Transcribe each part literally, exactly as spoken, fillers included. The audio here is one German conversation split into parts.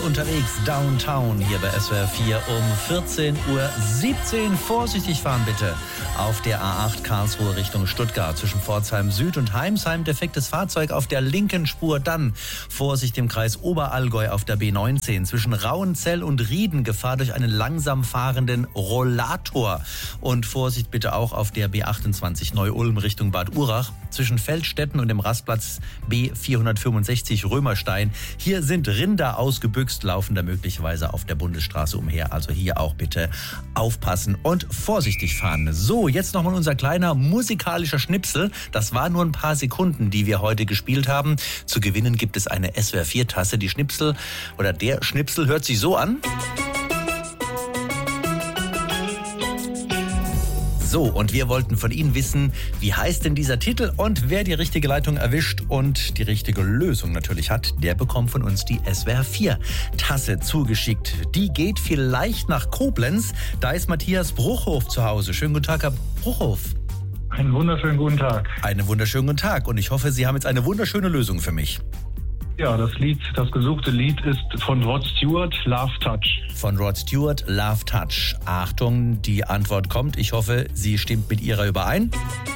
Unterwegs Downtown hier bei S W R vier um vierzehn Uhr siebzehn. Vorsichtig fahren bitte auf der A acht Karlsruhe Richtung Stuttgart zwischen Pforzheim Süd und Heimsheim. Defektes Fahrzeug auf der linken Spur. Dann Vorsicht im Kreis Oberallgäu auf der B neunzehn zwischen Rauenzell und Rieden. Gefahr durch einen langsam fahrenden Rollator. Und Vorsicht bitte auch auf der B achtundzwanzig Neu-Ulm Richtung Bad Urach zwischen Feldstetten und dem Rastplatz B vierhundertfünfundsechzig Römerstein. Hier sind Rinder ausgebüxt, laufen da möglicherweise auf der Bundesstraße umher. Also hier auch bitte aufpassen und vorsichtig fahren. So, jetzt nochmal unser kleiner musikalischer Schnipsel. Das war nur ein paar Sekunden, die wir heute gespielt haben. Zu gewinnen gibt es eine S W R vier Tasse. Die Schnipsel oder der Schnipsel hört sich so an. So, und wir wollten von Ihnen wissen, wie heißt denn dieser Titel und wer die richtige Leitung erwischt und die richtige Lösung natürlich hat, der bekommt von uns die S W R vier Tasse zugeschickt. Die geht vielleicht nach Koblenz. Da ist Matthias Bruchhof zu Hause. Schönen guten Tag, Herr Bruchhof. Einen wunderschönen guten Tag. Einen wunderschönen guten Tag und ich hoffe, Sie haben jetzt eine wunderschöne Lösung für mich. Ja, das Lied, das gesuchte Lied ist von Rod Stewart, Love Touch. Von Rod Stewart, Love Touch. Achtung, die Antwort kommt. Ich hoffe, sie stimmt mit Ihrer überein.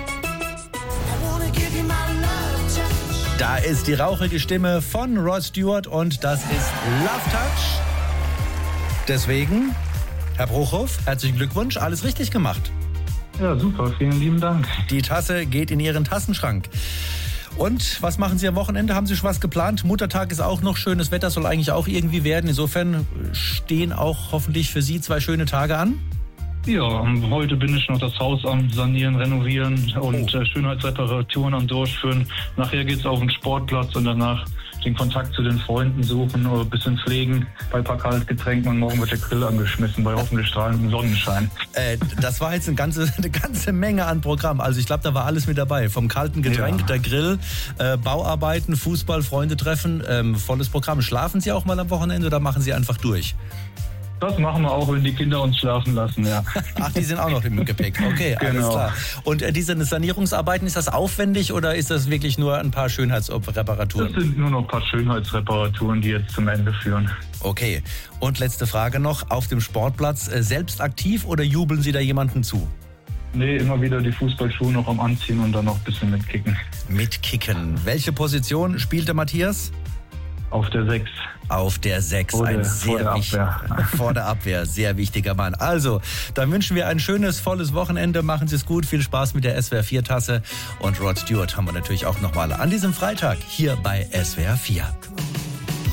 Da ist die rauchige Stimme von Rod Stewart und das ist Love Touch. Deswegen, Herr Bruchhof, herzlichen Glückwunsch, alles richtig gemacht. Ja, super, vielen lieben Dank. Die Tasse geht in Ihren Tassenschrank. Und was machen Sie am Wochenende? Haben Sie schon was geplant? Muttertag ist auch noch, schönes Wetter soll eigentlich auch irgendwie werden. Insofern stehen auch hoffentlich für Sie zwei schöne Tage an. Ja, heute bin ich noch das Haus am Sanieren, Renovieren und oh. äh, Schönheitsreparaturen am Durchführen. Nachher geht's auf den Sportplatz und danach den Kontakt zu den Freunden suchen oder ein bisschen pflegen bei ein paar Kaltgetränken und morgen wird der Grill angeschmissen bei hoffentlich strahlendem Sonnenschein. Äh, das war jetzt eine ganze, eine ganze Menge an Programm. Also ich glaube, da war alles mit dabei. Vom kalten Getränk, ja. der Grill, äh, Bauarbeiten, Fußball, Freunde treffen, ähm, volles Programm. Schlafen Sie auch mal am Wochenende oder machen Sie einfach durch? Das machen wir auch, wenn die Kinder uns schlafen lassen, ja. Ach, die sind auch noch im Gepäck. Okay, alles genau. klar. Und äh, diese Sanierungsarbeiten, ist das aufwendig oder ist das wirklich nur ein paar Schönheitsreparaturen? Das sind nur noch ein paar Schönheitsreparaturen, die jetzt zum Ende führen. Okay. Und letzte Frage noch. Auf dem Sportplatz äh, selbst aktiv oder jubeln Sie da jemandem zu? Nee, immer wieder die Fußballschuhe noch am Anziehen und dann noch ein bisschen mitkicken. Mitkicken. Welche Position spielt der Matthias? Auf der sechs. Auf der sechs, vor ein der, sehr vor der Abwehr. vor der Abwehr, sehr wichtiger Mann. Also, dann wünschen wir ein schönes, volles Wochenende. Machen Sie es gut, viel Spaß mit der S W R vier Tasse. Und Rod Stewart haben wir natürlich auch nochmal an diesem Freitag hier bei S W R vier.